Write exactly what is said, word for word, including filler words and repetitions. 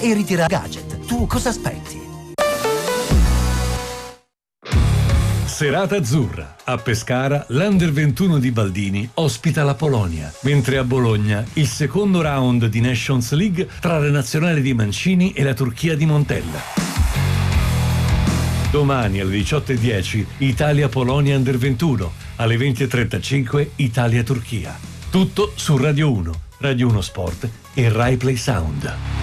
e ritira gadget. Tu cosa aspetti? Serata azzurra. A Pescara, l'Under ventuno di Baldini ospita la Polonia, mentre a Bologna il secondo round di Nations League tra la nazionale di Mancini e la Turchia di Montella. Domani alle diciotto e dieci Italia-Polonia Under ventuno, alle venti e trentacinque Italia-Turchia. Tutto su Radio uno, Radio uno Sport e Rai Play Sound.